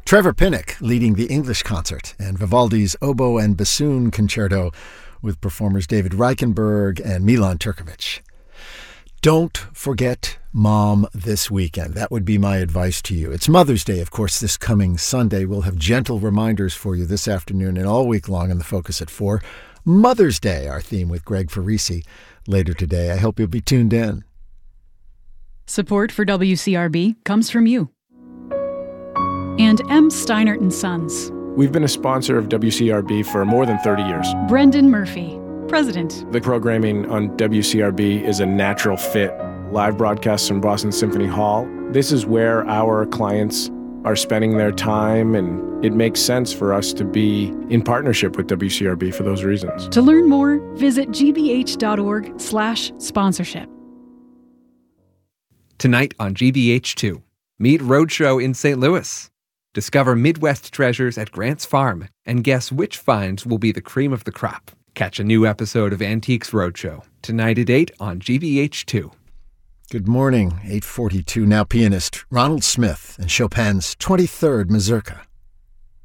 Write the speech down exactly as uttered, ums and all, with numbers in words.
Trevor Pinnock leading the English concert, and Vivaldi's Oboe and Bassoon Concerto with performers David Reichenberg and Milan Turkovic. Don't forget Mom this weekend. That would be my advice to you. It's Mother's Day, of course, this coming Sunday. We'll have gentle reminders for you this afternoon and all week long on The Focus at four. Mother's Day, our theme with Greg Farisi later today. I hope you'll be tuned in. Support for W C R B comes from you. And M. Steinert and Sons. We've been a sponsor of W C R B for more than thirty years. Brendan Murphy, President. The programming on W C R B is a natural fit. Live broadcasts from Boston Symphony Hall. This is where our clients are spending their time, and it makes sense for us to be in partnership with W C R B for those reasons. To learn more, visit gbh.org slash sponsorship. Tonight on G B H two, meet Roadshow in Saint Louis. Discover Midwest treasures at Grant's Farm and guess which finds will be the cream of the crop. Catch a new episode of Antiques Roadshow tonight at eight on G B H two. Good morning, eight forty-two. Now pianist Ronald Smith and Chopin's twenty-third Mazurka.